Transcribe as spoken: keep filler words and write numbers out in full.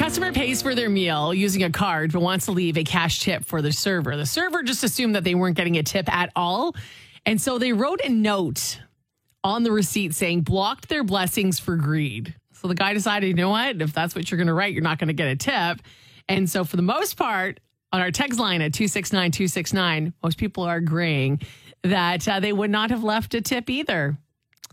customer pays for their meal using a card but wants to leave a cash tip for the server. The server just assumed that they weren't getting a tip at all. And so they wrote a note on the receipt saying, blocked their blessings for greed. So the guy decided, you know what? If that's what you're going to write, you're not going to get a tip. And so for the most part, on our text line at two six nine two six nine, most people are agreeing that uh, they would not have left a tip either.